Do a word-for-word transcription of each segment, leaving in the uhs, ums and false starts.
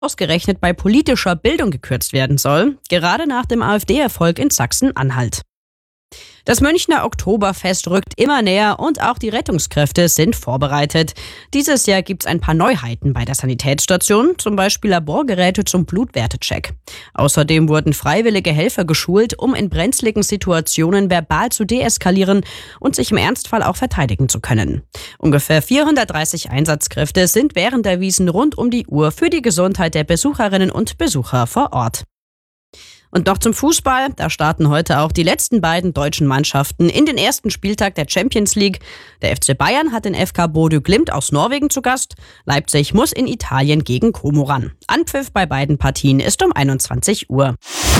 Ausgerechnet bei politischer Bildung gekürzt werden soll, gerade nach dem AfD-Erfolg in Sachsen-Anhalt. Das Münchner Oktoberfest rückt immer näher und auch die Rettungskräfte sind vorbereitet. Dieses Jahr gibt's ein paar Neuheiten bei der Sanitätsstation, zum Beispiel Laborgeräte zum Blutwertecheck. Außerdem wurden freiwillige Helfer geschult, um in brenzligen Situationen verbal zu deeskalieren und sich im Ernstfall auch verteidigen zu können. Ungefähr vierhundertdreißig Einsatzkräfte sind während der Wiesn rund um die Uhr für die Gesundheit der Besucherinnen und Besucher vor Ort. Und noch zum Fußball. Da starten heute auch die letzten beiden deutschen Mannschaften in den ersten Spieltag der Champions League. Der F C Bayern hat den F K Bodø Glimt aus Norwegen zu Gast. Leipzig muss in Italien gegen Como ran. Anpfiff bei beiden Partien ist um einundzwanzig Uhr.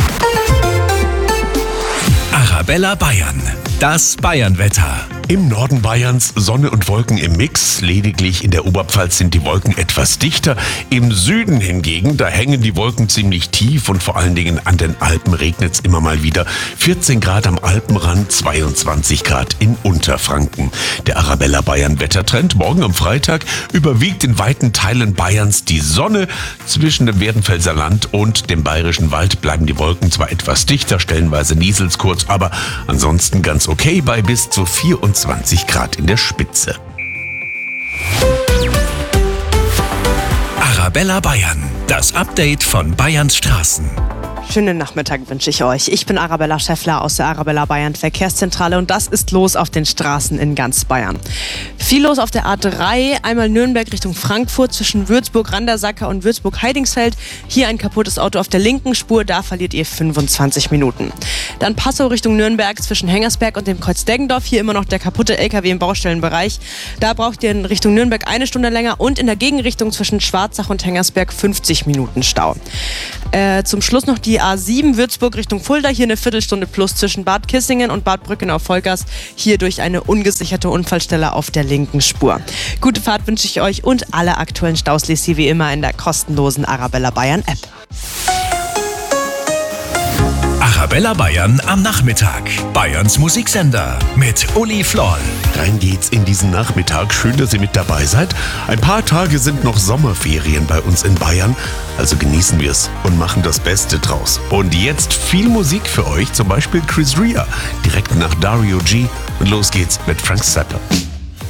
Arabella Bayern, das Bayernwetter. Im Norden Bayerns Sonne und Wolken im Mix. Lediglich in der Oberpfalz sind die Wolken etwas dichter. Im Süden hingegen, da hängen die Wolken ziemlich tief und vor allen Dingen an den Alpen regnet es immer mal wieder. vierzehn Grad am Alpenrand, zweiundzwanzig Grad in Unterfranken. Der Arabella Bayern Wettertrend morgen am Freitag überwiegt in weiten Teilen Bayerns die Sonne. Zwischen dem Werdenfelser Land und dem Bayerischen Wald bleiben die Wolken zwar etwas dichter, stellenweise nieselt's kurz, aber ansonsten ganz okay bei bis zu vierundzwanzig Grad in der Spitze. Arabella Bayern, das Update von Bayerns Straßen. Schönen Nachmittag wünsche ich euch. Ich bin Arabella Schäffler aus der Arabella Bayern Verkehrszentrale und das ist los auf den Straßen in ganz Bayern. Viel los auf der A drei, einmal Nürnberg Richtung Frankfurt zwischen Würzburg-Randersacker und Würzburg-Heidingsfeld. Hier ein kaputtes Auto auf der linken Spur, da verliert ihr fünfundzwanzig Minuten. Dann Passau Richtung Nürnberg zwischen Hengersberg und dem Kreuz Deggendorf. Hier immer noch der kaputte L K W im Baustellenbereich. Da braucht ihr in Richtung Nürnberg eine Stunde länger und in der Gegenrichtung zwischen Schwarzach und Hengersberg fünfzig Minuten Stau. Äh, zum Schluss noch die A sieben Würzburg Richtung Fulda. Hier eine Viertelstunde plus zwischen Bad Kissingen und Bad Brückenau-Vollgas. Hier durch eine ungesicherte Unfallstelle auf der linken Spur. Gute Fahrt wünsche ich euch und alle aktuellen Staus lest ihr wie immer in der kostenlosen Arabella Bayern App. Arabella Bayern am Nachmittag. Bayerns Musiksender mit Uli Floll. Rein geht's in diesen Nachmittag. Schön, dass ihr mit dabei seid. Ein paar Tage sind noch Sommerferien bei uns in Bayern. Also genießen wir es und machen das Beste draus. Und jetzt viel Musik für euch, zum Beispiel Chris Rea, direkt nach Dario G. Und los geht's mit Frank Zappa.